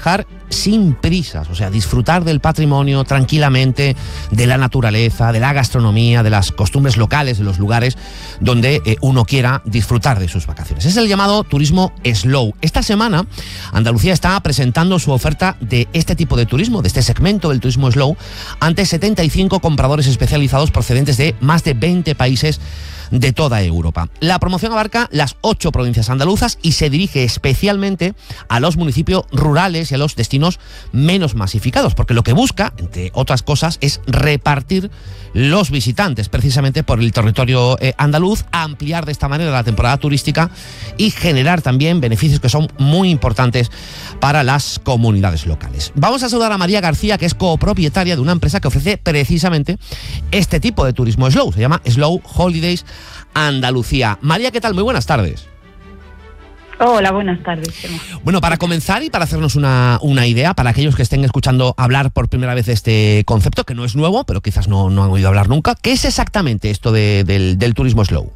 viajar sin prisas, o sea, disfrutar del patrimonio tranquilamente, de la naturaleza, de la gastronomía, de las costumbres locales, de los lugares donde uno quiera disfrutar de sus vacaciones. Es el llamado turismo slow. Esta semana Andalucía está presentando su oferta de este tipo de turismo, de este segmento del turismo slow, ante 75 compradores especializados procedentes de más de 20 países de toda Europa. La promoción abarca las 8 provincias andaluzas y se dirige especialmente a los municipios rurales y a los destinos menos masificados, porque lo que busca, entre otras cosas, es repartir los visitantes precisamente por el territorio andaluz, ampliar de esta manera la temporada turística y generar también beneficios que son muy importantes para las comunidades locales. Vamos a saludar a María García, que es copropietaria de una empresa que ofrece precisamente este tipo de turismo slow. Se llama Slow Holidays Andalucía. María, ¿qué tal? Muy buenas tardes. Hola, buenas tardes. Bueno, para comenzar y para hacernos una idea, para aquellos que estén escuchando hablar por primera vez de este concepto, que no es nuevo, pero quizás no han oído hablar nunca, ¿qué es exactamente esto del turismo slow?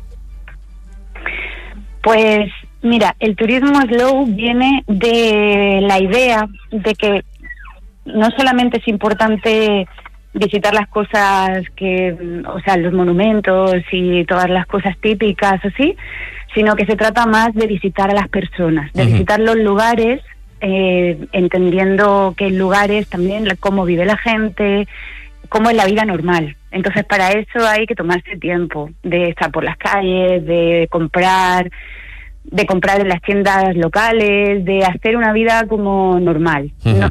Pues mira, el turismo slow viene de la idea de que no solamente es importante visitar las cosas los monumentos y todas las cosas típicas así, sino que se trata más de visitar a las personas, de visitar los lugares, entendiendo que en lugares también cómo vive la gente, cómo es la vida normal. Entonces, para eso hay que tomarse tiempo de estar por las calles, de comprar en las tiendas locales, de hacer una vida como normal.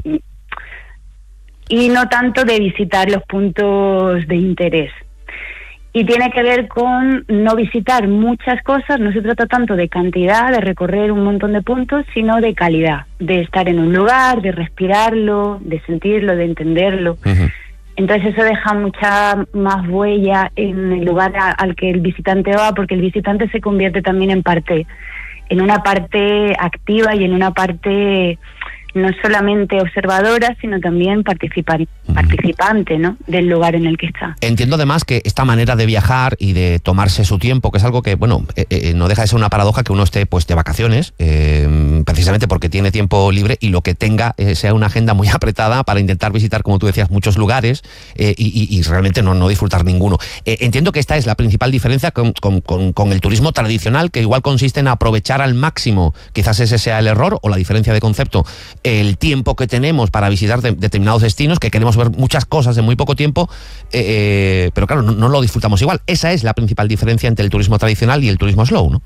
Y no tanto de visitar los puntos de interés. Y tiene que ver con no visitar muchas cosas. No se trata tanto de cantidad, de recorrer un montón de puntos, sino de calidad, de estar en un lugar, de respirarlo, de sentirlo, de entenderlo. Entonces eso deja mucha más huella en el lugar al que el visitante va, porque el visitante se convierte también en una parte activa y en una parte no solamente observadora, sino también participante, ¿no?, del lugar en el que está. Entiendo además que esta manera de viajar y de tomarse su tiempo, que es algo que, bueno, no deja de ser una paradoja que uno esté pues de vacaciones, precisamente porque tiene tiempo libre y lo que tenga sea una agenda muy apretada para intentar visitar, como tú decías, muchos lugares y realmente no disfrutar ninguno. Entiendo que esta es la principal diferencia con el turismo tradicional, que igual consiste en aprovechar al máximo, quizás ese sea el error o la diferencia de concepto, el tiempo que tenemos para visitar determinados destinos, que queremos ver muchas cosas en muy poco tiempo, pero claro, no lo disfrutamos igual. Esa es la principal diferencia entre el turismo tradicional y el turismo slow, ¿no?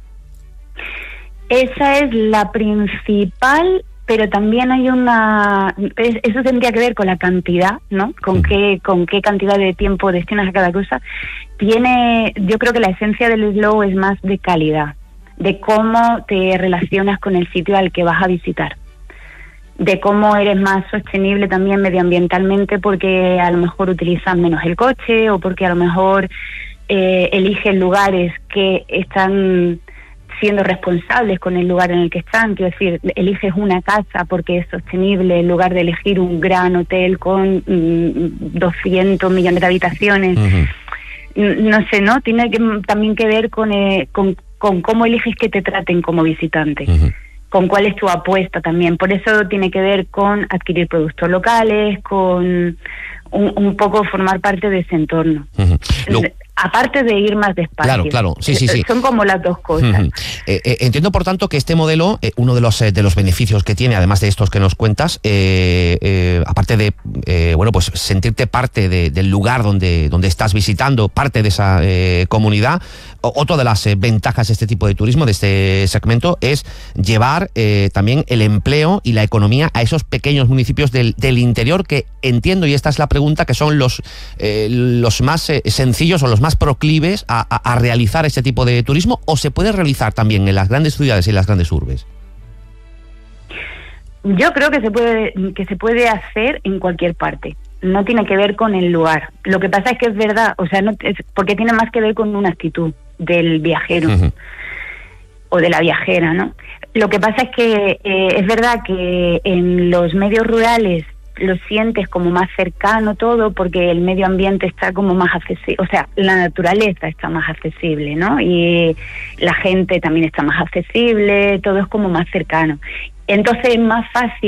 Esa es la principal, pero también hay eso tendría que ver con la cantidad, ¿no? Con qué cantidad de tiempo destinas a cada cosa. Yo creo que la esencia del slow es más de calidad, de cómo te relacionas con el sitio al que vas a visitar, de cómo eres más sostenible también medioambientalmente, porque a lo mejor utilizas menos el coche, o porque a lo mejor eliges lugares que están siendo responsables con el lugar en el que están. Quiero decir, eliges una casa porque es sostenible en lugar de elegir un gran hotel con 200 millones de habitaciones. No sé, ¿no? Tiene también que ver con cómo eliges que te traten como visitante. Con cuál es tu apuesta también. Por eso tiene que ver con adquirir productos locales, con un poco formar parte de ese entorno. Aparte de ir más despacio. Claro, sí. Son como las dos cosas. Entiendo, por tanto, que este modelo, uno de los beneficios que tiene, además de estos que nos cuentas, aparte de pues sentirte parte del lugar donde estás visitando, parte de esa comunidad, otra de las ventajas de este tipo de turismo, de este segmento, es llevar también el empleo y la economía a esos pequeños municipios del interior, que entiendo, y esta es la pregunta, que son los más sencillos o los más proclives a realizar este tipo de turismo, o se puede realizar también en las grandes ciudades y en las grandes urbes. Yo creo que se puede hacer en cualquier parte. No tiene que ver con el lugar. Lo que pasa es que es verdad, o sea, porque tiene más que ver con una actitud del viajero o de la viajera, ¿no? Lo que pasa es que es verdad que en los medios rurales lo sientes como más cercano todo, porque el medio ambiente está como más accesible, o sea, la naturaleza está más accesible, ¿no? Y la gente también está más accesible, todo es como más cercano. Entonces es más fácil